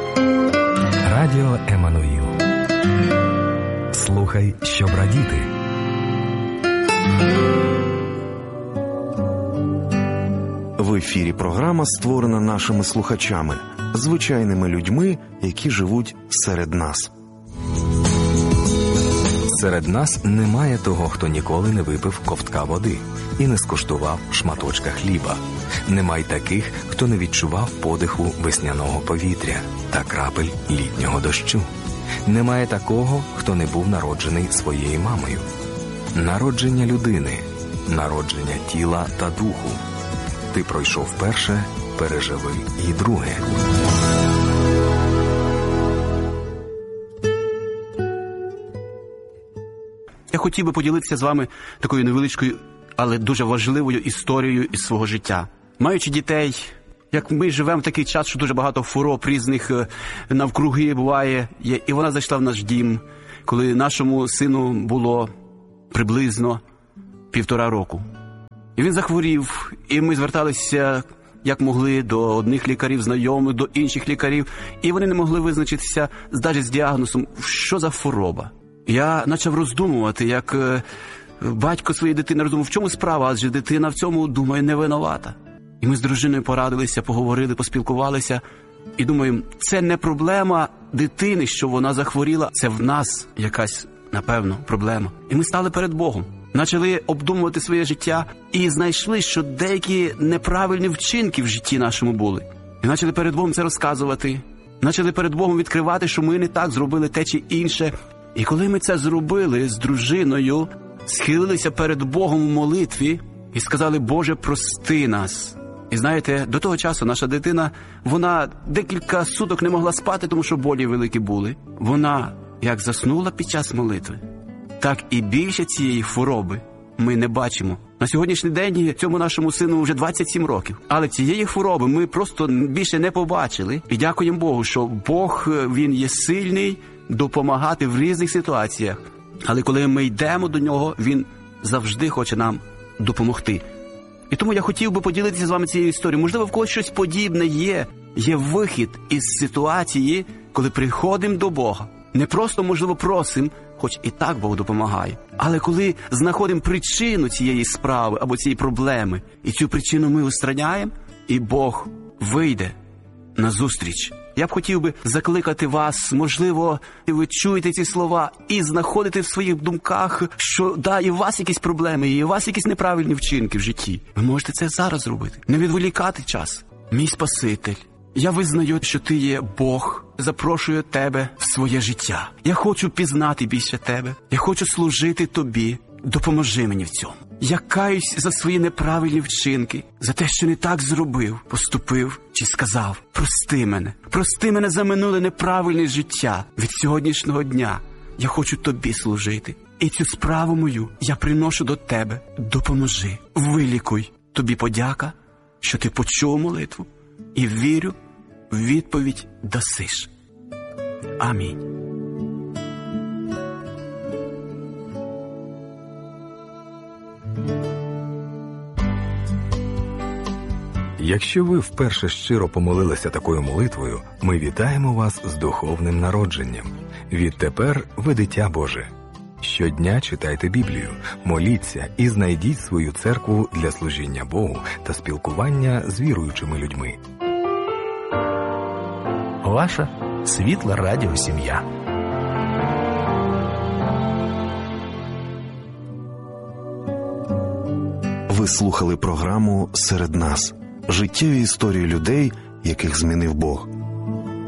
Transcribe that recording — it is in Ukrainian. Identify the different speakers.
Speaker 1: Радіо Еммануїл. Слухай, щоб радіти.
Speaker 2: В ефірі програма створена нашими слухачами, звичайними людьми, які живуть серед нас.
Speaker 1: Серед нас немає того, хто ніколи не випив ковтка води і не скуштував шматочка хліба. Немає таких, хто не відчував подиху весняного повітря та крапель літнього дощу. Немає такого, хто не був народжений своєю мамою. Народження людини, народження тіла та духу. Ти пройшов перше, переживи і друге.
Speaker 3: Я хотів би поділитися з вами такою невеличкою, але дуже важливою історією із свого життя. Маючи дітей, як ми живемо в такий час, що дуже багато хвороб різних навкруги буває, і вона зайшла в наш дім, коли нашому сину було приблизно 1,5 року. І він захворів, і ми зверталися, як могли, до одних лікарів, знайомих, до інших лікарів, і вони не могли визначитися навіть з діагнозом, що за хвороба. Я почав роздумувати, як батько своєї дитини роздумав, в чому справа, адже дитина в цьому, думаю, не винувата. І ми з дружиною порадилися, поговорили, поспілкувалися, і думаємо, це не проблема дитини, що вона захворіла, це в нас якась, напевно, проблема. І ми стали перед Богом. Почали обдумувати своє життя і знайшли, що деякі неправильні вчинки в житті нашому були. І почали перед Богом це розказувати. Почали перед Богом відкривати, що ми не так зробили те чи інше. І коли ми це зробили з дружиною, схилилися перед Богом в молитві і сказали: Боже, прости нас. І знаєте, до того часу наша дитина, вона декілька суток не могла спати, тому що болі великі були. Вона як заснула під час молитви, так і більше цієї хвороби ми не бачимо. На сьогоднішній день цьому нашому сину вже 27 років. Але цієї хвороби ми просто більше не побачили. І дякуємо Богу, що Бог, Він є сильний допомагати в різних ситуаціях. Але коли ми йдемо до Нього, Він завжди хоче нам допомогти. І тому я хотів би поділитися з вами цією історією. Можливо, в когось щось подібне є вихід із ситуації, коли приходимо до Бога. Не просто, можливо, просимо, хоч і так Бог допомагає. Але коли знаходимо причину цієї справи або цієї проблеми, і цю причину ми устраняємо, і Бог вийде назустріч. Я б хотів би закликати вас, можливо, ви чуєте ці слова і знаходите в своїх думках, що і у вас якісь проблеми, і у вас якісь неправильні вчинки в житті. Ви можете це зараз зробити. Не відволікати час. Мій Спаситель, я визнаю, що Ти є Бог. Запрошую Тебе в своє життя. Я хочу пізнати більше Тебе. Я хочу служити Тобі. Допоможи мені в цьому. Я каюсь за свої неправильні вчинки, за те, що не так зробив, поступив чи сказав. Прости мене. Прости мене за минуле неправильне життя. Від сьогоднішнього дня я хочу Тобі служити. І цю справу мою я приношу до Тебе. Допоможи. Вилікуй. Тобі подяка, що Ти почув молитву. І вірю, відповідь дасиш. Амінь.
Speaker 1: Якщо ви вперше щиро помолилися такою молитвою, ми вітаємо вас з духовним народженням. Відтепер ви дитя Боже. Щодня читайте Біблію, моліться і знайдіть свою церкву для служіння Богу та спілкування з віруючими людьми.
Speaker 4: Ваша світла радіосім'я.
Speaker 2: Ви слухали програму «Серед нас» – життєві історії людей, яких змінив Бог.